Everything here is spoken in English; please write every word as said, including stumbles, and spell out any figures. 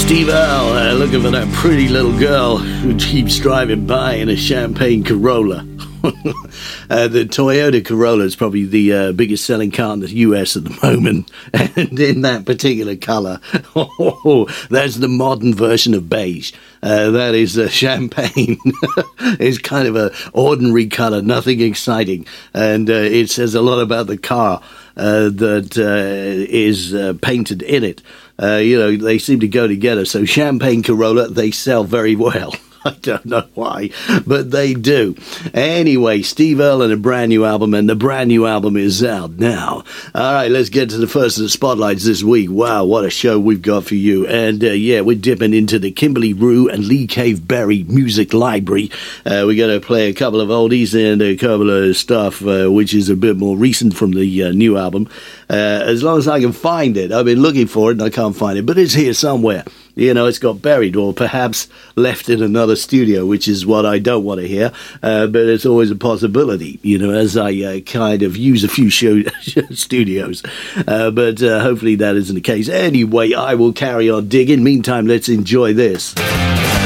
Steve Earle, uh, looking for that pretty little girl who keeps driving by in a champagne Corolla. uh, the Toyota Corolla is probably the uh, biggest selling car in the U S at the moment, and in that particular colour, oh, that's the modern version of beige. Uh, that is uh, champagne. It's kind of a ordinary colour, nothing exciting, and uh, it says a lot about the car uh, that uh, is uh, painted in it. Uh, you know, they seem to go together. So champagne Corolla, they sell very well. I don't know why, but they do. Anyway, Steve Earle and a brand new album, and the brand new album is out now. All right, let's get to the first of the spotlights this week. Wow, what a show we've got for you. And uh, yeah, we're dipping into the Kimberly Rue and Lee Cave Berry music library. Uh, we're going to play a couple of oldies and a couple of stuff uh, which is a bit more recent from the uh, new album. Uh, as long as I can find it. I've been looking for it and I can't find it, but it's here somewhere. You know, it's got buried or perhaps left in another studio, which is what I don't want to hear. Uh, but it's always a possibility, you know, as I uh, kind of use a few show studios. Uh, but uh, hopefully that isn't the case. Anyway, I will carry on digging. Meantime, let's enjoy this.